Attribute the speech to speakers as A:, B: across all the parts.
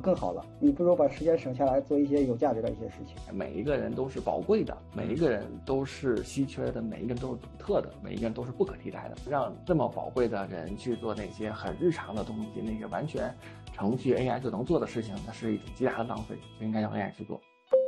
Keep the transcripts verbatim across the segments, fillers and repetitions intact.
A: 更好了。你不如把时间省下来做一些有价值的一些事情。
B: 每一个人都是宝贵的，每一个人都是稀缺的，每一个人都是独特的，每一个人都是不可替代的。让这么宝贵的人去做那些很日常的东西，那些完全程序 A I 就能做的事情，那是一种极大的浪费，就应该让 A I 去做。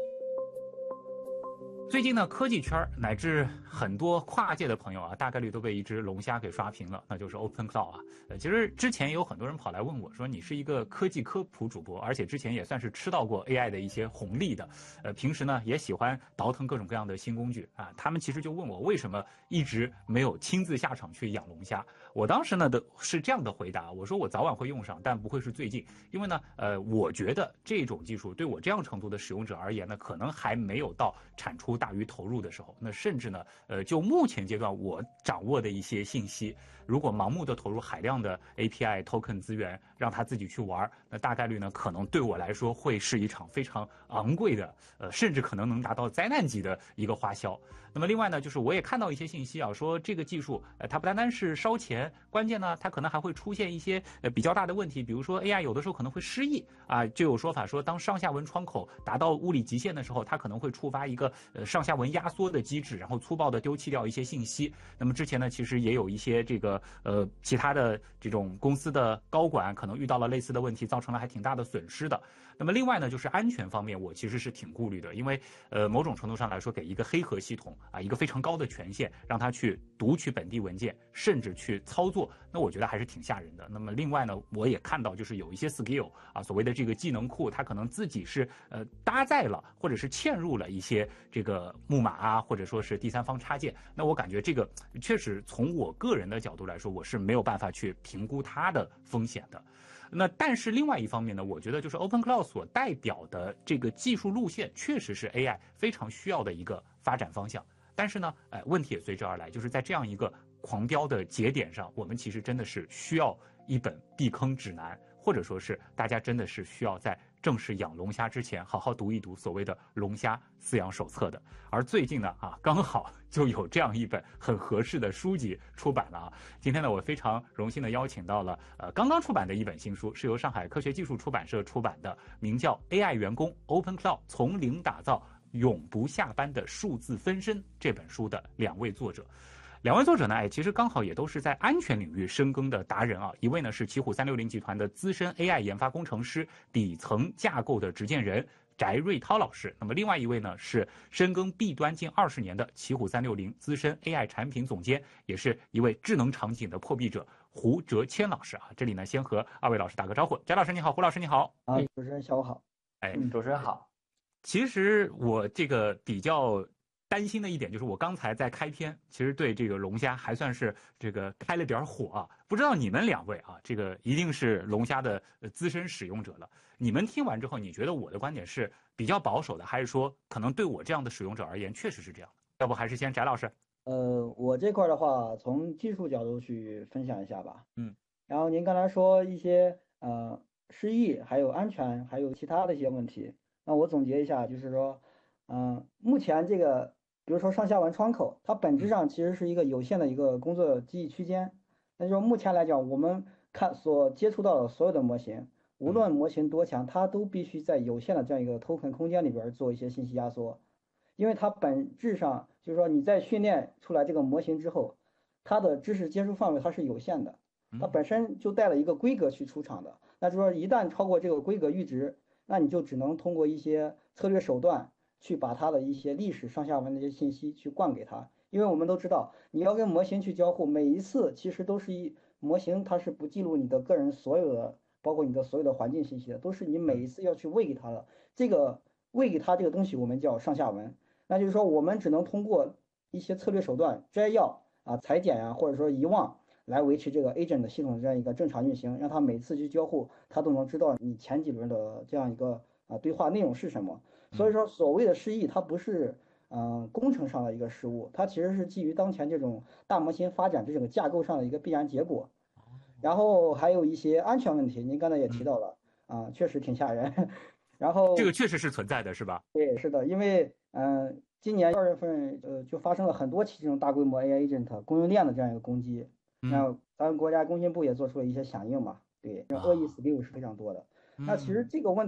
C: 最近呢，科技圈乃至很多跨界的朋友啊，大概率都被一只龙虾给刷屏了，那就是 Open Cloud 啊。呃，其实之前也有很多人跑来问我说，你是一个科技科普主播，而且之前也算是吃到过 A I 的一些红利的，呃，平时呢也喜欢倒腾各种各样的新工具啊。他们其实就问我为什么一直没有亲自下场去养龙虾。我当时呢的是这样的回答，我说我早晚会用上，但不会是最近，因为呢，呃，我觉得这种技术对我这样程度的使用者而言呢，可能还没有到产出大于投入的时候。那甚至呢，呃，就目前阶段我掌握的一些信息，如果盲目的投入海量的 A P I token 资源，让他自己去玩，那大概率呢，可能对我来说会是一场非常昂贵的，呃，甚至可能能达到灾难级的一个花销。那么另外呢，就是我也看到一些信息啊，说这个技术，呃，它不单单是烧钱，关键呢，它可能还会出现一些呃比较大的问题，比如说 A I 有的时候可能会失忆啊，就有说法说，当上下文窗口达到物理极限的时候，它可能会触发一个呃上下文压缩的机制，然后粗暴的丢弃掉一些信息。那么之前呢，其实也有一些这个呃其他的这种公司的高管可能遇到了类似的问题，造成了还挺大的损失的。那么另外呢，就是安全方面，我其实是挺顾虑的，因为呃某种程度上来说，给一个黑盒系统啊一个非常高的权限，让它去读取本地文件，甚至去操作，那我觉得还是挺吓人的。那么另外呢，我也看到就是有一些 skill 啊，所谓的这个技能库，它可能自己是呃搭载了或者是嵌入了一些这个木马啊，或者说是第三方插件。那我感觉这个确实从我个人的角度来说，我是没有办法去评估它的风险的。那但是另外一方面呢，我觉得就是 Open Cloud 所代表的这个技术路线，确实是 A I 非常需要的一个发展方向。但是呢，哎，问题也随之而来，就是在这样一个狂飙的节点上，我们其实真的是需要一本避坑指南，或者说是大家真的是需要在正式养龙虾之前，好好读一读所谓的龙虾饲养手册的。而最近呢，啊，刚好就有这样一本很合适的书籍出版了啊。今天呢，我非常荣幸的邀请到了呃刚刚出版的一本新书，是由上海科学技术出版社出版的，名叫《A I 员工 Open Cloud 从零打造永不下班的数字分身》这本书的两位作者。两位作者呢，哎，其实刚好也都是在安全领域深耕的达人啊。一位呢是奇虎三六零集团的资深 A I 研发工程师，底层架构的执剑人翟瑞涛老师。那么另外一位呢是深耕 B 端近二十年的奇虎三六零资深 A I 产品总监，也是一位智能场景的破壁者胡哲谦老师啊。这里呢先和二位老师打个招呼，翟老师你好，胡老师你好。
A: 啊，主持人下午好。
C: 哎，
B: 主持人好。
C: 其实我这个比较担心的一点就是，我刚才在开篇，其实对这个龙虾还算是这个开了点火啊。不知道你们两位啊，这个一定是龙虾的资深使用者了。你们听完之后，你觉得我的观点是比较保守的，还是说可能对我这样的使用者而言确实是这样？要不还是先翟老师？
A: 呃，我这块的话，从技术角度去分享一下吧。
C: 嗯。
A: 然后您刚才说一些呃失忆，还有安全，还有其他的一些问题。那我总结一下，就是说，嗯、目前这个，比如说上下文窗口，它本质上其实是一个有限的一个工作记忆区间。那就说目前来讲，我们看所接触到的所有的模型，无论模型多强，它都必须在有限的这样一个 token 空间里边做一些信息压缩。因为它本质上就是说你在训练出来这个模型之后，它的知识接触范围它是有限的，它本身就带了一个规格去出厂的。那就说一旦超过这个规格阈值，那你就只能通过一些策略手段去把它的一些历史上下文的一些信息去灌给它。因为我们都知道，你要跟模型去交互，每一次其实都是一模型，它是不记录你的个人所有的，包括你的所有的环境信息的，都是你每一次要去喂给它的。这个喂给它这个东西，我们叫上下文。那就是说，我们只能通过一些策略手段摘要啊、裁剪呀、或者说遗忘，来维持这个 agent 系统的这样一个正常运行，让它每次去交互，它都能知道你前几轮的这样一个啊对话内容是什么。所以说，所谓的失忆，它不是嗯、呃工程上的一个失误，它其实是基于当前这种大模型发展这种架构上的一个必然结果。然后还有一些安全问题，您刚才也提到了啊，确实挺吓人。然后
C: 这个确实是存在的，是吧？
A: 对，是的，因为嗯、呃今年二月份呃就发生了很多起这种大规模 A I agent 供应链的这样一个攻击，那咱们国家工信部也做出了一些响应嘛，对，恶意 skill 是非常多的。那其实这个问题。